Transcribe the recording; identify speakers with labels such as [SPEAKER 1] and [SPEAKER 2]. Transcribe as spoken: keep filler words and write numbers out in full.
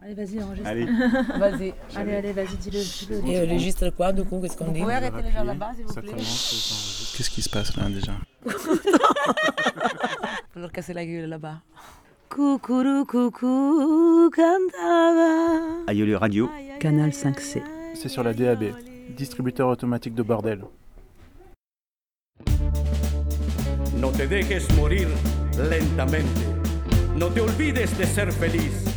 [SPEAKER 1] Allez, vas-y, enregistre.
[SPEAKER 2] Allez.
[SPEAKER 3] Vas-y.
[SPEAKER 1] Allez, allez, vas-y, dis-le. dis-le.
[SPEAKER 3] Et euh, registre quoi, du coup, qu'est-ce qu'on dit? Vous pouvez arrêter les gens là-bas, s'il vous
[SPEAKER 2] Ça
[SPEAKER 3] plaît?
[SPEAKER 2] commence. Qu'est-ce qui se passe là déjà?
[SPEAKER 3] Faut leur casser la gueule là-bas. Coucou, coucou, cantava.
[SPEAKER 4] Aïeul Radio.
[SPEAKER 1] Canal cinq C.
[SPEAKER 2] C'est sur la D A B, distributeur automatique de bordel.
[SPEAKER 5] No te dejes morir lentamente. No te olvides de ser feliz.